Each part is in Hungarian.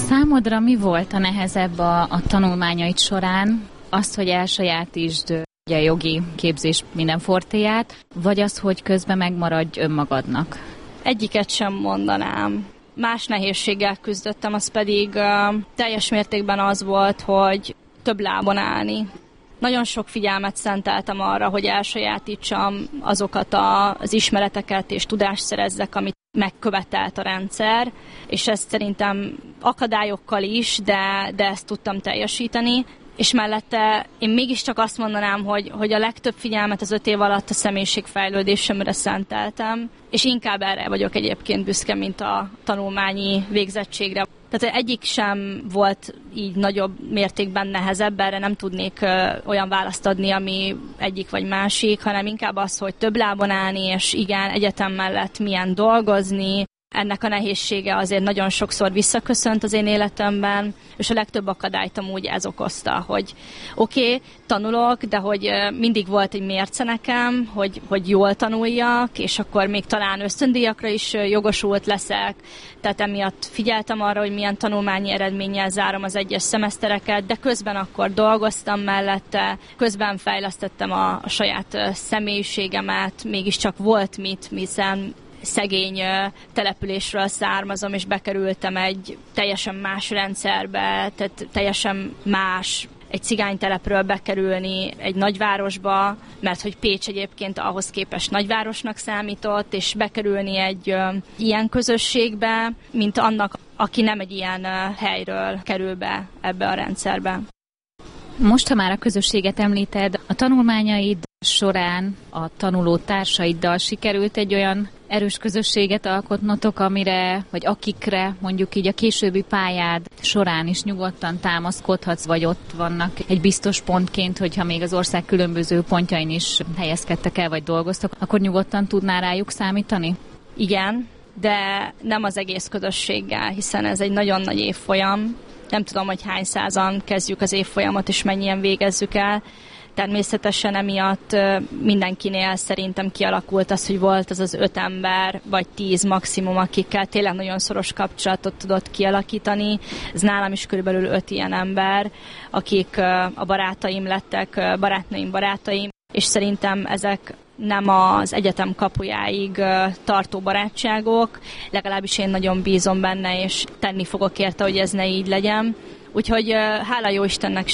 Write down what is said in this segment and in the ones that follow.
Számodra mi volt a nehezebb a tanulmányaid során? Azt, hogy elsajátítsd a jogi képzés minden fortéját, vagy az, hogy közben megmaradj önmagadnak? Egyiket sem mondanám. Más nehézséggel küzdöttem, az pedig teljes mértékben az volt, hogy több lábon állni. Nagyon sok figyelmet szenteltem arra, hogy elsajátítsam azokat az ismereteket és tudást szerezzek, amit megkövetelt a rendszer, és ezt szerintem akadályokkal is, de ezt tudtam teljesíteni. És mellette én mégiscsak azt mondanám, hogy a legtöbb figyelmet az 5 év alatt a személyiségfejlődésemre szenteltem, és inkább erre vagyok egyébként büszke, mint a tanulmányi végzettségre. Tehát egyik sem volt így nagyobb mértékben nehezebb, erre nem tudnék olyan választ adni, ami egyik vagy másik, hanem inkább az, hogy több lábon állni, és igen, egyetem mellett milyen dolgozni. Ennek a nehézsége azért nagyon sokszor visszaköszönt az én életemben, és a legtöbb akadályt amúgy ez okozta, hogy oké, tanulok, de hogy mindig volt egy mérce nekem, hogy jól tanuljak, és akkor még talán ösztöndíjakra is jogosult leszek, tehát emiatt figyeltem arra, hogy milyen tanulmányi eredménnyel zárom az egyes szemesztereket, de közben akkor dolgoztam mellette, közben fejlesztettem a saját személyiségemet, mégiscsak volt mit, hiszen szegény településről származom, és bekerültem egy teljesen más rendszerbe, tehát teljesen más egy cigánytelepről bekerülni egy nagyvárosba, mert hogy Pécs egyébként ahhoz képest nagyvárosnak számított, és bekerülni egy ilyen közösségbe, mint annak, aki nem egy ilyen helyről kerül be ebbe a rendszerbe. Most, ha már a közösséget említed, a tanulmányaid során a tanuló társaiddal sikerült egy olyan erős közösséget alkotnotok, amire, vagy akikre mondjuk így a későbbi pályád során is nyugodtan támaszkodhatsz, vagy ott vannak egy biztos pontként, hogyha még az ország különböző pontjain is helyezkedtek el, vagy dolgoztok, akkor nyugodtan tudnál rájuk számítani? Igen, de nem az egész közösséggel, hiszen ez egy nagyon nagy évfolyam. Nem tudom, hogy hány százan kezdjük az évfolyamot, és mennyien végezzük el. Természetesen emiatt mindenkinél szerintem kialakult az, hogy volt az 5 ember, vagy 10 maximum, akikkel tényleg nagyon szoros kapcsolatot tudott kialakítani. Ez nálam is körülbelül 5 ilyen ember, akik a barátaim lettek, barátnőim barátaim, és szerintem ezek nem az egyetem kapujáig tartó barátságok, legalábbis én nagyon bízom benne, és tenni fogok érte, hogy ez ne így legyen. Úgyhogy hála jó Istennek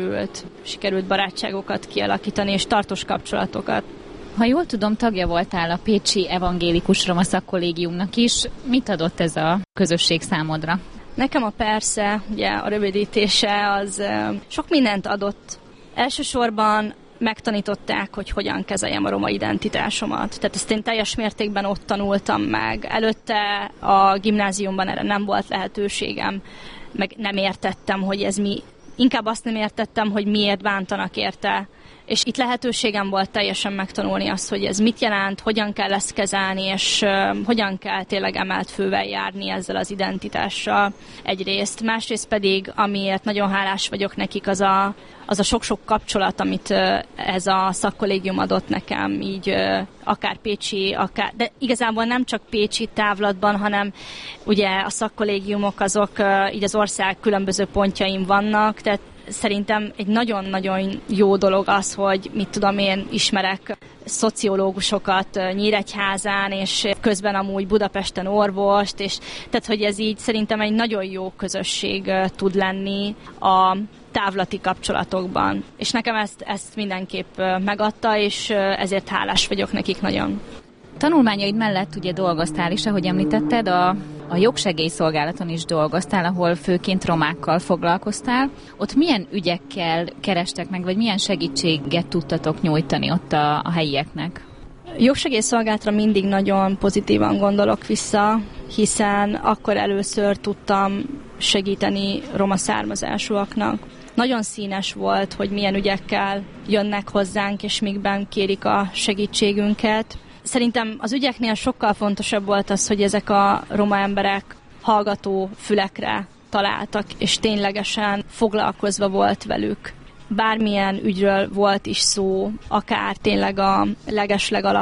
sikerült barátságokat kialakítani, és tartós kapcsolatokat. Ha jól tudom, tagja voltál a Pécsi Evangélikus Roma Szakkollégiumnak is. Mit adott ez a közösség számodra? Nekem a PERSZE, ugye a rövidítése, az sok mindent adott. Elsősorban megtanították, hogy hogyan kezeljem a roma identitásomat. Tehát ezt én teljes mértékben ott tanultam meg. Előtte a gimnáziumban erre nem volt lehetőségem, meg nem értettem, hogy ez mi. Inkább azt nem értettem, hogy miért bántanak érte. És itt lehetőségem volt teljesen megtanulni azt, hogy ez mit jelent, hogyan kell ezt kezelni, és hogyan kell tényleg emelt fővel járni ezzel az identitással egyrészt. Másrészt pedig, amiért nagyon hálás vagyok nekik, az a sok-sok kapcsolat, amit ez a szakkollégium adott nekem, így akár pécsi, de igazából nem csak pécsi távlatban, hanem ugye a szakkollégiumok azok így az ország különböző pontjain vannak, tehát szerintem egy nagyon-nagyon jó dolog az, hogy mit tudom én, ismerek szociológusokat Nyíregyházán, és közben amúgy Budapesten orvost, és tehát, hogy ez így szerintem egy nagyon jó közösség tud lenni a távlati kapcsolatokban. És nekem ezt mindenképp megadta, és ezért hálás vagyok nekik nagyon. Tanulmányaid mellett ugye dolgoztál is, ahogy említetted, a jogsegélyszolgálaton is dolgoztál, ahol főként romákkal foglalkoztál. Ott milyen ügyekkel kerestek meg, vagy milyen segítséget tudtatok nyújtani ott a helyieknek? Jogsegélyszolgálatra mindig nagyon pozitívan gondolok vissza, hiszen akkor először tudtam segíteni roma származásúaknak. Nagyon színes volt, hogy milyen ügyekkel jönnek hozzánk, és mikben kérik a segítségünket. Szerintem az ügyeknél sokkal fontosabb volt az, hogy ezek a roma emberek hallgató fülekre találtak, és ténylegesen foglalkozva volt velük. Bármilyen ügyről volt is szó, akár tényleg a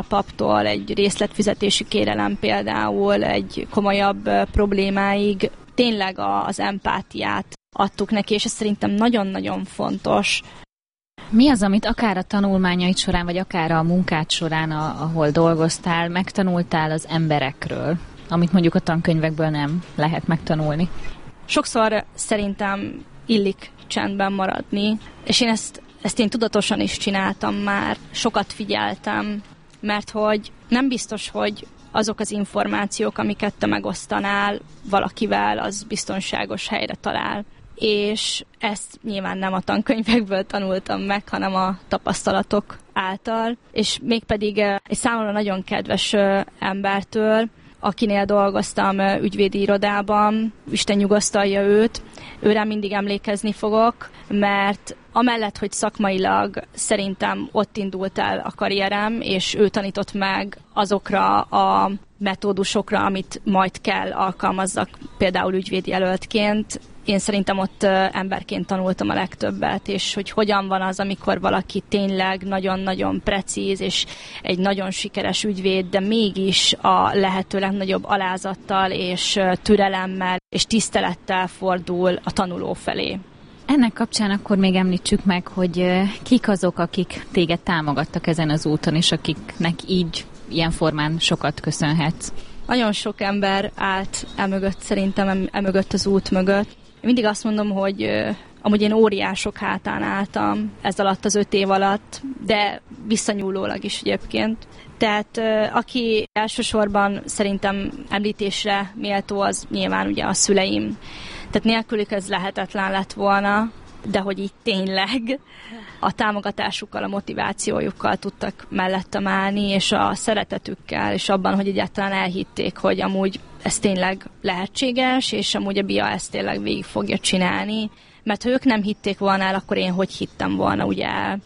legeslegalapabbtól, egy részletfizetési kérelem például, egy komolyabb problémáig, tényleg az empátiát adtuk neki, és ez szerintem nagyon-nagyon fontos. Mi az, amit akár a tanulmányaid során, vagy akár a munkád során, ahol dolgoztál, megtanultál az emberekről, amit mondjuk a tankönyvekből nem lehet megtanulni? Sokszor szerintem illik csendben maradni, és én ezt én tudatosan is csináltam már, sokat figyeltem, mert hogy nem biztos, hogy azok az információk, amiket te megosztanál valakivel, az biztonságos helyre talál. És ezt nyilván nem a tankönyvekből tanultam meg, hanem a tapasztalatok által, és mégpedig egy számomra nagyon kedves embertől, akinél dolgoztam ügyvédi irodában, Isten nyugasztalja őt, őre mindig emlékezni fogok, mert amellett, hogy szakmailag szerintem ott indult el a karrierem, és ő tanított meg azokra a metódusokra, amit majd kell alkalmazzak, például ügyvédjelöltként. Én szerintem ott emberként tanultam a legtöbbet, és hogy hogyan van az, amikor valaki tényleg nagyon-nagyon precíz, és egy nagyon sikeres ügyvéd, de mégis a lehető legnagyobb alázattal, és türelemmel, és tisztelettel fordul a tanuló felé. Ennek kapcsán akkor még említsük meg, hogy kik azok, akik téged támogattak ezen az úton, és akiknek így, ilyen formán sokat köszönhetsz. Nagyon sok ember állt emögött, szerintem emögött az út mögött. Mindig azt mondom, hogy amúgy én óriások hátán álltam ez alatt az 5 év alatt, de visszanyúlólag is egyébként. Tehát aki elsősorban szerintem említésre méltó, az nyilván ugye a szüleim. Tehát nélkülük ez lehetetlen lett volna, de hogy így tényleg a támogatásukkal, a motivációjukkal tudtak mellettem állni, és a szeretetükkel, és abban, hogy egyáltalán elhitték, hogy amúgy ez tényleg lehetséges, és amúgy a BIA ezt tényleg végig fogja csinálni. Mert ha ők nem hitték volna el, akkor én hogy hittem volna, ugye?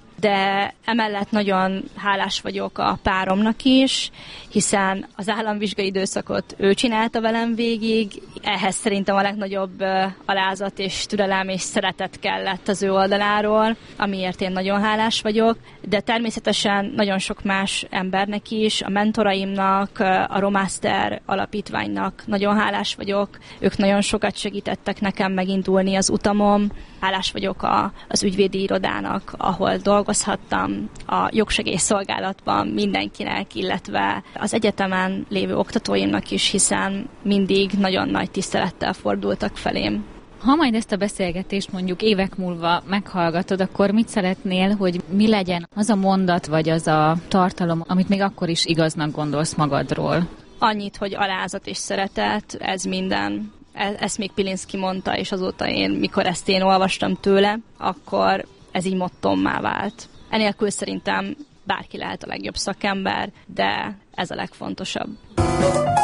De emellett nagyon hálás vagyok a páromnak is, hiszen az államvizsgai időszakot ő csinálta velem végig, ehhez szerintem a legnagyobb alázat és türelem és szeretet kellett az ő oldaláról, amiért én nagyon hálás vagyok, de természetesen nagyon sok más embernek is, a mentoraimnak, a Romaster alapítványnak nagyon hálás vagyok, ők nagyon sokat segítettek nekem megindulni az utamon, hálás vagyok az ügyvédi irodának, ahol dolgozhattam, a jogsegélyszolgálatban mindenkinek, illetve az egyetemen lévő oktatóimnak is, hiszen mindig nagyon nagy tisztelettel fordultak felém. Ha majd ezt a beszélgetést mondjuk évek múlva meghallgatod, akkor mit szeretnél, hogy mi legyen az a mondat, vagy az a tartalom, amit még akkor is igaznak gondolsz magadról? Annyit, hogy alázat és szeretet, ez minden. Ezt még Pilinszky mondta, és azóta mikor ezt én olvastam tőle, akkor ez így mottommá vált. Enélkül szerintem bárki lehet a legjobb szakember, de ez a legfontosabb.